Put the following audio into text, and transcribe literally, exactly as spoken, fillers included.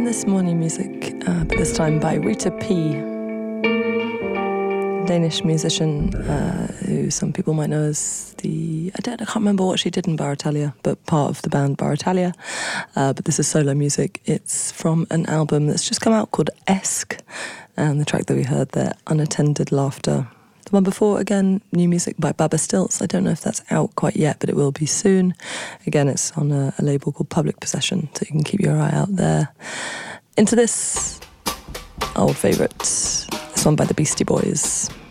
This morning music, uh, but this time by Rita P, Danish musician uh, who some people might know as the, I don't, I can't remember what she did in Baratalia, but part of the band Baratalia. Uh, but this is solo music. It's from an album that's just come out called Esque, and the track that we heard there, Unattended Laughter. The one before, again, new music by Baba Stilts. I don't know if that's out quite yet, but it will be soon. Again, it's on a, a label called Public Possession, so you can keep your eye out there. Into this old favourite, this one by the Beastie Boys.